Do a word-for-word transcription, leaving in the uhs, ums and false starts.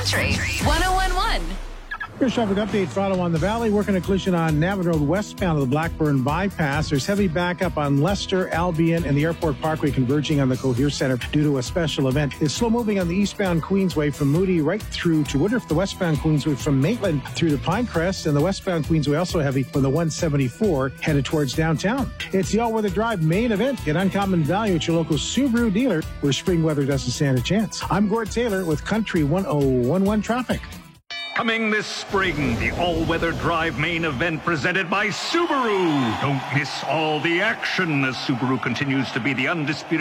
Country one oh one point one. Here's traffic update for Ottawa on the Valley. Working a collision on Navan Road westbound of the Blackburn bypass. There's heavy backup on Leicester, Albion, and the Airport Parkway converging on the Cohere Centre due to a special event. It's slow moving on the eastbound Queensway from Moody right through to Woodruff, the westbound Queensway from Maitland through to Pinecrest, and the westbound Queensway also heavy from the one seventy-four headed towards downtown. It's the all-weather drive main event. Get uncommon value at your local Subaru dealer where spring weather doesn't stand a chance. I'm Gord Taylor with Country one oh one one Traffic. Coming this spring, the all-weather drive main event presented by Subaru. Don't miss all the action as Subaru continues to be the undisputed